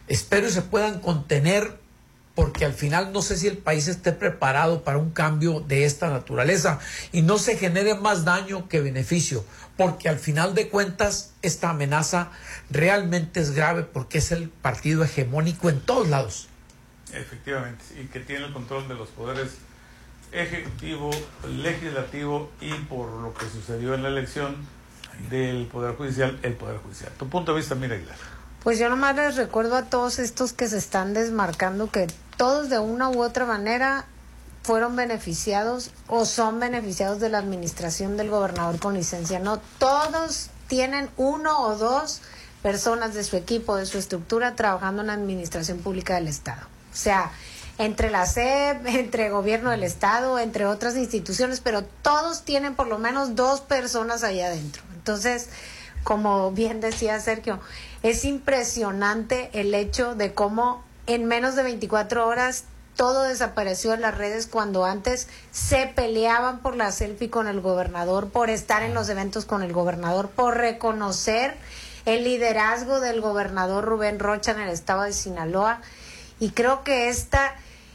espero se puedan contener, porque al final no sé si el país esté preparado para un cambio de esta naturaleza y no se genere más daño que beneficio, porque al final de cuentas esta amenaza realmente es grave porque es el partido hegemónico en todos lados. Efectivamente, y que tiene el control de los poderes ejecutivo, legislativo y, por lo que sucedió en la elección del Poder Judicial, el Poder Judicial. Tu punto de vista, Mira Aguilar. Pues yo nomás les recuerdo a todos estos que se están desmarcando que todos de una u otra manera fueron beneficiados o son beneficiados de la administración del gobernador con licencia. No todos tienen uno o dos personas de su equipo, de su estructura, trabajando en la administración pública del Estado. O sea, entre la SEP, entre gobierno del Estado, entre otras instituciones, pero todos tienen por lo menos dos personas allá adentro. Entonces, como bien decía Sergio, es impresionante el hecho de cómo en menos de 24 horas todo desapareció en las redes, cuando antes se peleaban por la selfie con el gobernador, por estar en los eventos con el gobernador, por reconocer el liderazgo del gobernador Rubén Rocha en el estado de Sinaloa. Y creo que esta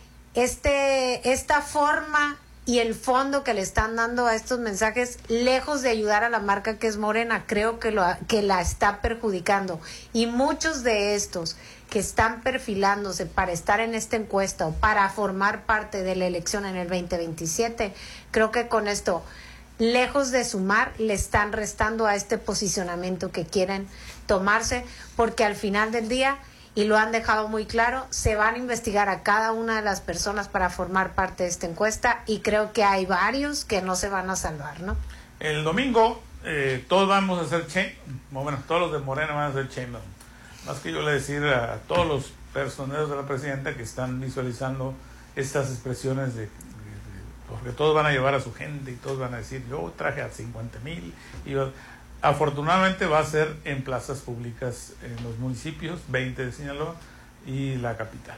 forma y el fondo que le están dando a estos mensajes, lejos de ayudar a la marca que es Morena, creo que la está perjudicando. Y muchos de estos que están perfilándose para estar en esta encuesta o para formar parte de la elección en el 2027, creo que con esto, lejos de sumar, le están restando a este posicionamiento que quieren tomarse, porque al final del día, y lo han dejado muy claro, se van a investigar a cada una de las personas para formar parte de esta encuesta, y creo que hay varios que no se van a salvar, ¿no? El domingo todos vamos a hacer bueno, todos los de Morena van a hacer chain. Más que yo le decir a todos los personeros de la presidenta que están visualizando estas expresiones porque todos van a llevar a su gente y todos van a decir, yo traje a 50,000, y afortunadamente va a ser en plazas públicas en los municipios, 20 de Sinaloa y la capital.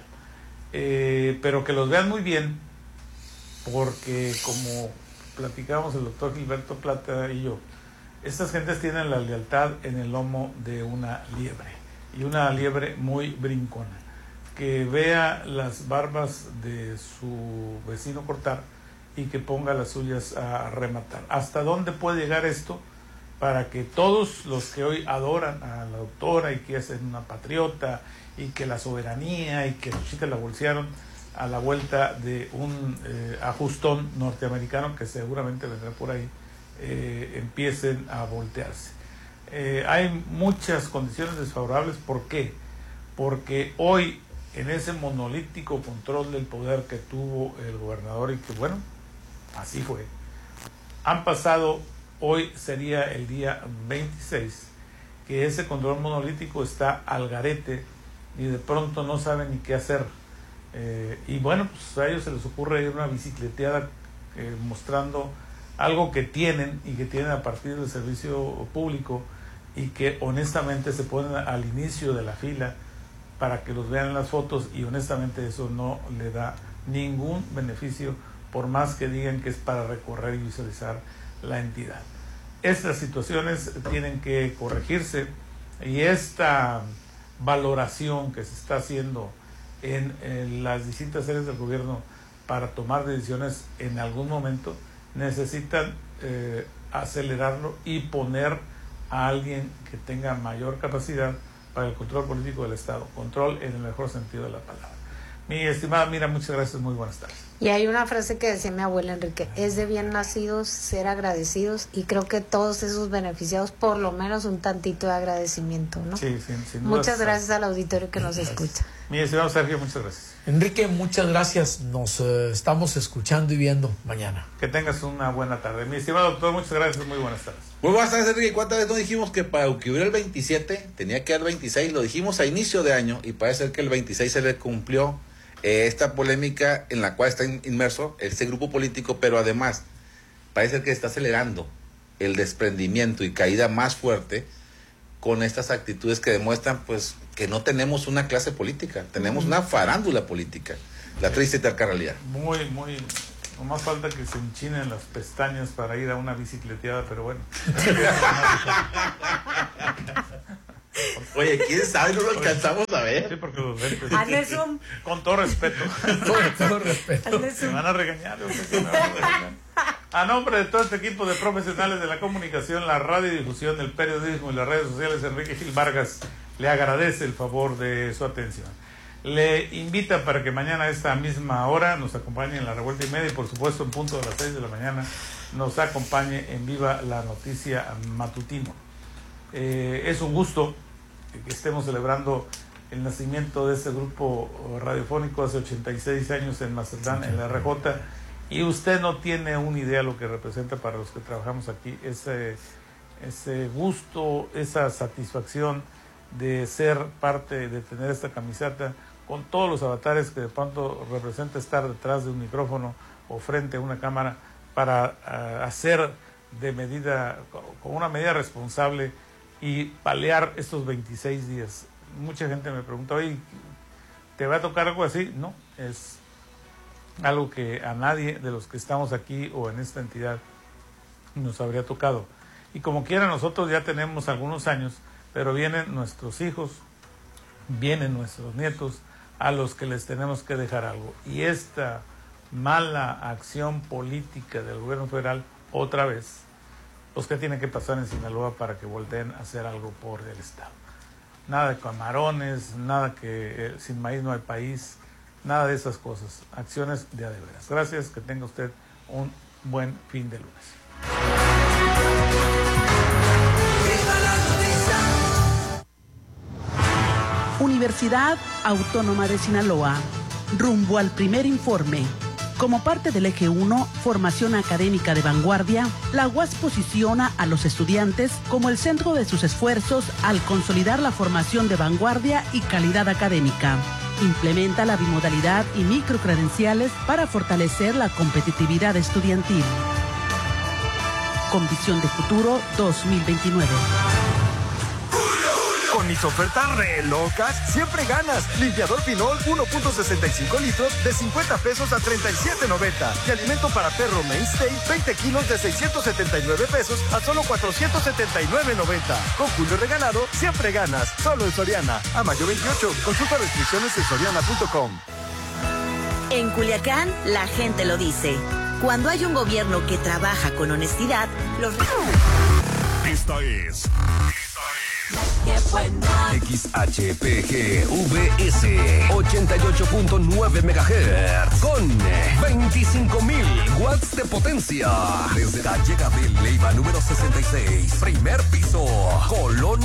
Pero que los vean muy bien, porque como platicamos el doctor Gilberto Plata y yo, estas gentes tienen la lealtad en el lomo de una liebre, y una liebre muy brincona, que vea las barbas de su vecino cortar y que ponga las suyas a rematar. ¿Hasta dónde puede llegar esto? Para que todos los que hoy adoran a la doctora y que es una patriota y que la soberanía y que sus chicas la bolsearon a la vuelta de un ajustón norteamericano que seguramente vendrá por ahí, empiecen a voltearse. Hay muchas condiciones desfavorables. ¿Por qué? Porque hoy, en ese monolítico control del poder que tuvo el gobernador, y que bueno, así fue, han pasado, hoy sería el día 26, que ese control monolítico está al garete y de pronto no saben ni qué hacer. Y bueno, pues a ellos se les ocurre ir una bicicleteada mostrando algo que tienen y que tienen a partir del servicio público, y que honestamente se ponen al inicio de la fila para que los vean en las fotos, y honestamente eso no le da ningún beneficio, por más que digan que es para recorrer y visualizar la entidad. Estas situaciones tienen que corregirse, y esta valoración que se está haciendo en las distintas áreas del gobierno para tomar decisiones en algún momento necesitan acelerarlo y poner a alguien que tenga mayor capacidad para el control político del Estado, control en el mejor sentido de la palabra. Mi estimada Mira, muchas gracias, muy buenas tardes. Y hay una frase que decía mi abuela Enrique, es de bien nacidos ser agradecidos, y creo que todos esos beneficiados por lo menos un tantito de agradecimiento, ¿no? Sí, sin duda. Muchas gracias al auditorio que nos escucha. Mi estimado Sergio, muchas gracias. Enrique, muchas gracias, nos estamos escuchando y viendo mañana. Que tengas una buena tarde. Mi estimado doctor, muchas gracias, muy buenas tardes. Muy buenas tardes, Enrique. ¿Cuántas veces no dijimos que para que hubiera el 27 tenía que haber 26? Lo dijimos a inicio de año, y parece ser que el 26 se le cumplió. Esta polémica en la cual está inmerso este grupo político, pero además parece que está acelerando el desprendimiento y caída más fuerte con estas actitudes que demuestran pues que no tenemos una clase política, tenemos una farándula política, la triste y terca realidad. No más falta que se enchinen las pestañas para ir a una bicicleteada, pero bueno. Oye, quién sabe, no lo alcanzamos a ver. Sí, porque los lentes. Hazle zoom. Con todo respeto. Con todo respeto. Hazle Me zoom. van a regañar, yo sé que me van a regañar. A nombre de todo este equipo de profesionales de la comunicación, la radiodifusión, el periodismo y las redes sociales, Enrique Gil Vargas le agradece el favor de su atención. Le invita para que mañana a esta misma hora nos acompañe en la Revuelta y Media y por supuesto en punto de las 6 de la mañana nos acompañe en Viva la Noticia Matutino. Es un gusto que estemos celebrando el nacimiento de este grupo radiofónico hace 86 años en Mazatlán, en la RJ, y usted no tiene una idea lo que representa para los que trabajamos aquí, ese gusto, esa satisfacción de ser parte, de tener esta camiseta con todos los avatares que de pronto representa estar detrás de un micrófono o frente a una cámara para hacer con una medida responsable y paliar estos 26 días. Mucha gente me pregunta, oye, ¿te va a tocar algo así? No, es algo que a nadie de los que estamos aquí o en esta entidad nos habría tocado. Y como quiera, nosotros ya tenemos algunos años, pero vienen nuestros hijos, vienen nuestros nietos, a los que les tenemos que dejar algo. Y esta mala acción política del gobierno federal, otra vez, pues ¿qué tiene que pasar en Sinaloa para que volteen a hacer algo por el Estado? Nada de camarones, nada que sin maíz no hay país, nada de esas cosas. Acciones de a de veras. Gracias, que tenga usted un buen fin de lunes. Universidad Autónoma de Sinaloa, rumbo al primer informe. Como parte del eje 1, formación académica de vanguardia, la UAS posiciona a los estudiantes como el centro de sus esfuerzos al consolidar la formación de vanguardia y calidad académica. Implementa la bimodalidad y microcredenciales para fortalecer la competitividad estudiantil. Con visión de futuro 2029. Con mis ofertas re locas, siempre ganas. Limpiador Pinol 1.65 litros de 50 pesos a 37.90. Y alimento para perro Mainstay 20 kilos de 679 pesos a solo 479.90. Con Julio regalado, siempre ganas. Solo en Soriana. A mayo 28. Consulta restricciones en soriana.com. En Culiacán, la gente lo dice. Cuando hay un gobierno que trabaja con honestidad, los... Esta es XHPGVS 88.9 MHz con 25.000 watts de potencia. Desde la llegada de Leiva número 66, primer piso, Colonia